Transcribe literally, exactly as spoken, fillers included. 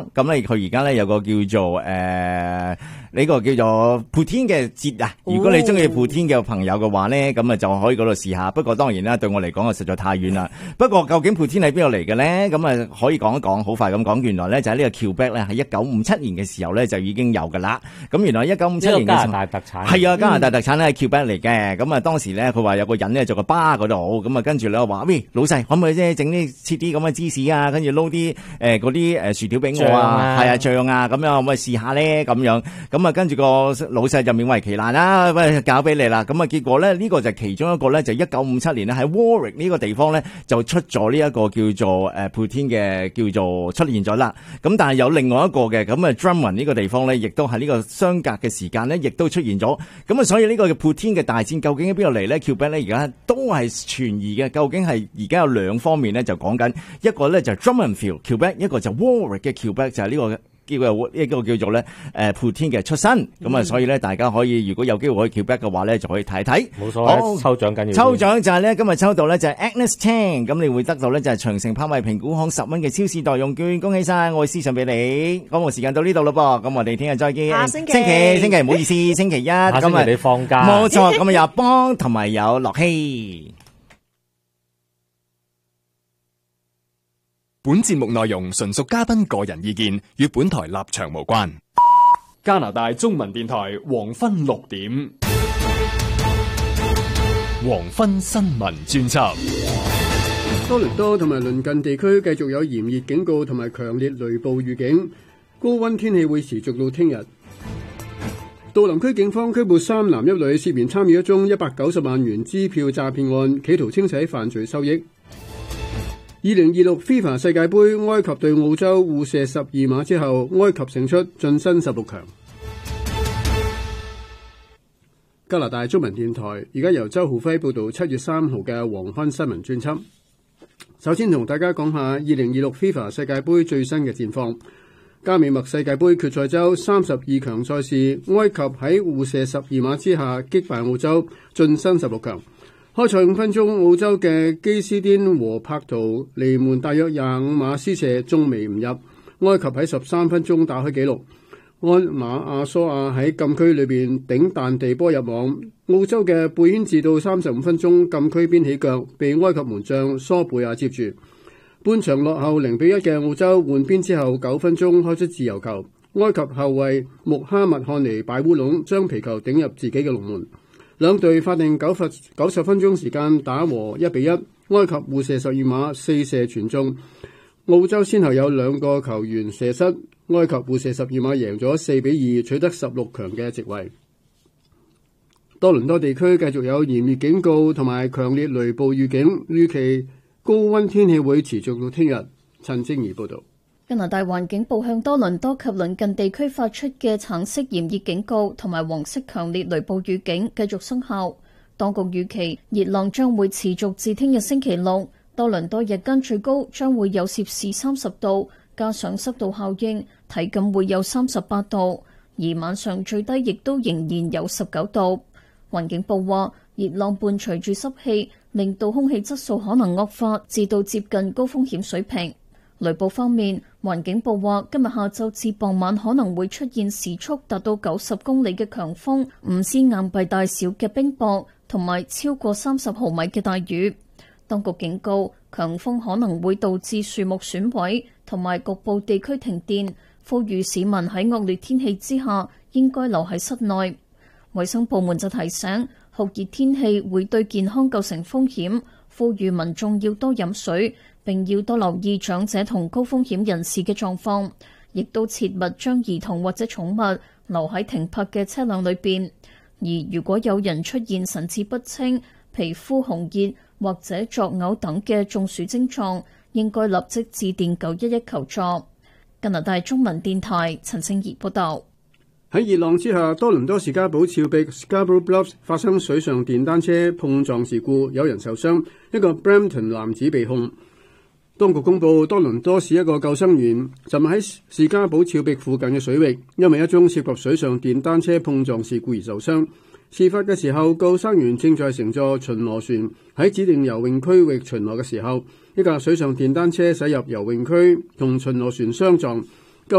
咁咧佢而家咧有個叫做誒呢、呃這個叫做普天嘅節啊。如果你中意普天嘅朋友嘅話咧，咁啊就可以嗰度試下。不過當然啦，對我嚟講啊實在太遠啦。不過究竟普天喺邊度嚟嘅咧？咁啊可以講一講，好快咁講。原來咧就喺呢個 Quebec 咧，喺一九五七年嘅時候咧就已經有噶啦。咁原來一九五七年嘅時候， 加拿大特產係啊，加拿大特產咧係 Quebec 嚟嘅。咁啊當時咧佢話有個人咧做個巴嗰度，咁啊跟住咧話喂老細可唔可以即整啲切啲咁嘅芝士啊，跟住撈啲誒嗰啲誒薯條俾我啊，係啊醬啊咁樣，可唔可以試下咧咁樣？咁啊跟住個老細就勉為其難啦，喂搞俾你啦。咁啊結果咧呢、這個就其中一個咧就一九五七年咧喺 Warwick 呢個地方咧就出咗呢一個叫做誒 Poutine 嘅叫做出現咗啦。咁但係有另外一個嘅咁啊 Drummond 呢個地方咧，亦都喺呢個相隔嘅時間咧，亦都出現咗。咁啊所以呢個嘅 Poutine嘅大戰究竟喺邊度嚟咧 Quebec 咧而家都係存疑嘅。究竟係而家有兩方面咧就講緊，一個咧就 Drummondville Quebec， 一個就 Warwick 嘅 Quebec， 就係呢、這個。呢個一個叫做咧誒 Poutine 嘅出身，咁啊、嗯，所以咧大家可以如果有機會去 Quebec 嘅話咧，就可以睇睇。 冇錯，好抽獎緊要。 抽獎就係咧今日抽到咧就係 Agnes Tang， 咁你會得到咧就係長城拍賣評估行十蚊嘅超市代用券，恭喜晒！我會私信俾你。咁我時間到呢度咯噃，咁我哋聽日再見。 下星期星期星期唔好意思，星期一下星期你放假。 冇錯，咁啊有邦同埋有樂希。 本節目內容純屬嘉賓個人意見，與本台立場無關。 加拿大中文電台黃昏六點， 黃昏新聞專輯。 多倫多同埋鄰近地區繼續有炎熱警告同埋強烈雷暴預警，高溫天氣會持續到聽日。杜林區警方拘捕三男一女，涉嫌參與一宗一百九十萬元支票詐騙案，企圖清洗犯罪收益。二零二六 FIFA 世界盃，埃及對澳洲互射十二碼之後，埃及勝出晉身十六強。加拿大中文電台而家由周浩輝報道七月三號嘅黃昏新聞專輯。首先同大家講下二零二六 FIFA 世界盃最新嘅戰況。加美墨世界盃決賽周三十二強賽事，埃及喺互射十二碼之下擊敗澳洲，晉身十六強。開賽五分鐘，澳洲嘅基斯甸和柏圖離門大約廿五碼施射中楣唔入，埃及喺十三分鐘打開紀錄，安馬阿蘇亞喺禁區裏邊頂彈地波入網，澳洲嘅貝軒治到三十五分鐘禁區邊起腳，被埃及門將蘇貝亞接住。半場落後零比一嘅澳洲換邊之後九分鐘開出自由球，埃及後衛穆哈密漢尼擺烏龍，將皮球頂入自己嘅龍門。兩隊法定九分九十分鐘時間打和一比一，埃及互射十二碼四射全中，澳洲先後有兩個球員射失，埃及互射十二碼贏咗四比二，取得十六強嘅席位。多倫多地區繼續有炎熱警告同埋強烈雷暴預警，預期高溫天氣會持續到聽日。陳晶儀報導。 加拿大環境部向多倫多及鄰近地區發出嘅橙色炎熱警告同埋黃色強烈雷暴預警繼續生效。當局預期熱浪將會持續至聽日星期六，多倫多日間最高將會有攝氏三十度，加上濕度效應，體感會有三十八度，而晚上最低亦都仍然有十九度。環境部話，熱浪伴隨住濕氣，令到空氣質素可能惡化至到接近高風險水平。雷暴方面，環境部話今日下晝至傍晚可能會出現時速達到九十公里嘅強風、五支硬幣大小嘅冰雹同埋超過三十毫米嘅大雨。當局警告，強風可能會導致樹木損毀同埋局部地區停電，呼籲市民喺惡劣天氣之下應該留喺室內。衛生部門就提醒，酷熱天氣會對健康構成風險，呼籲民眾要多飲水，並要多留意長者同高風險人士嘅狀況，亦都切勿將兒童或者寵物留喺停泊嘅車輛裏邊。而如果有人出現神志不清、皮膚紅熱或者作嘔等嘅中暑症狀，應該立即致電九一一求助。加拿大中文電台陳聖儀報道。 喺熱浪之下，多倫多士嘉堡峭壁 Scarborough Bluffs 發生水上電單車碰撞事故，有人受傷，一個 Brampton 男子被控。當局公布，多倫多市一個救生員尋日喺士嘉堡峭壁附近嘅水域，因為一宗涉及水上電單車碰撞事故而受傷。事發嘅時候，救生員正在乘坐巡邏船喺指定游泳區域巡邏嘅時候，一架水上電單車駛入游泳區同巡邏船相撞，